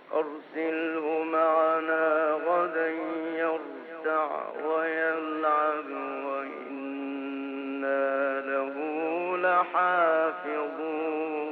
أرسله معنا غدا يرتع ويلعب وإنا له لحافظون